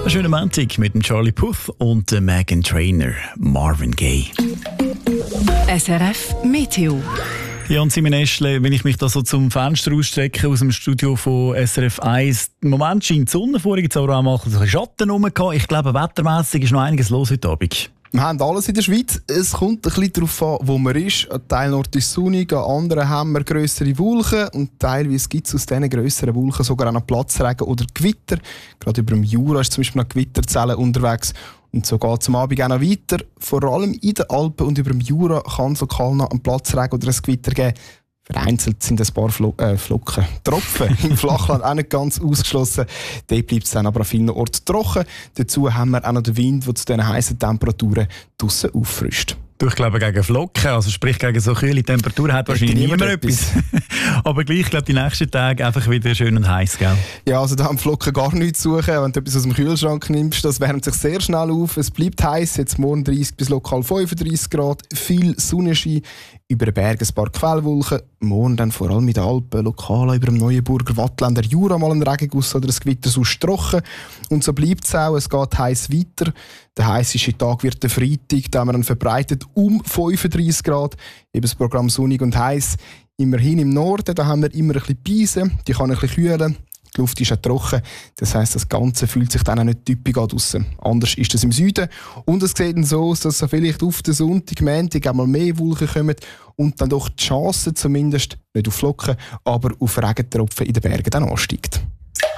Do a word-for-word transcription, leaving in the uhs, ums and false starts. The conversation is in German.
Einen schönen Montag mit dem Charlie Puth und dem Meghan Trainor, Marvin Gaye. S R F Meteo. Ja, und Simon Eschle, wenn ich mich da so zum Fenster ausstrecke aus dem Studio von S R F eins, im Moment scheint die Sonne, vorhin gibt es aber auch mal ein bisschen Schatten rum. Ich glaube, wettermässig ist noch einiges los heute Abend. Wir haben alles in der Schweiz. Es kommt ein bisschen darauf an, wo man ist. An Teil Nord ist sonnig, an anderen haben wir grössere Wolken und teilweise gibt es aus diesen grösseren Wolken sogar auch noch Platzregen oder Gewitter. Gerade über dem Jura ist zum Beispiel noch Gewitterzellen unterwegs. Und so geht es am Abend auch noch weiter. Vor allem in den Alpen und über dem Jura kann es lokal noch einen Platzregen oder ein Gewitter geben. Vereinzelt sind ein paar Flo- äh, Flocken, Tropfen im Flachland auch nicht ganz ausgeschlossen. Dort bleibt es dann aber an vielen Orten trocken. Dazu haben wir auch noch den Wind, der zu diesen heißen Temperaturen draussen auffrischt. Du, ich glaube, gegen Flocken, also sprich gegen so kühle Temperaturen, hat wahrscheinlich niemand etwas. Aber gleich, ich glaube, die nächsten Tage einfach wieder schön und heiß, gell? Ja, also da haben Flocken gar nichts zu suchen. Wenn du etwas aus dem Kühlschrank nimmst, das wärmt sich sehr schnell auf. Es bleibt heiß, jetzt morgen dreißig bis lokal fünfunddreißig Grad, viel Sonnenschein, über den Bergen ein paar Quellwolken. Morgen dann vor allem in den Alpen, lokal über dem Neuenburger Wattländer Jura mal ein Regenguss oder ein Gewitter, sonst trocken. Und so bleibt es auch, es geht heiß weiter. Der heisseste Tag wird der Freitag, da haben wir dann verbreitet um fünfunddreißig Grad. Eben das Programm sonnig und heiß. Immerhin im Norden, da haben wir immer ein bisschen Beise, die kann ein bisschen kühlen. Die Luft ist auch trocken, das heisst, das Ganze fühlt sich dann auch nicht typisch an draussen. Anders ist es im Süden. Und es sieht dann so aus, dass so vielleicht auf den Sonntag, Montag einmal mehr Wolken kommen und dann doch die Chance zumindest, nicht auf Flocken, aber auf Regentropfen in den Bergen dann ansteigt.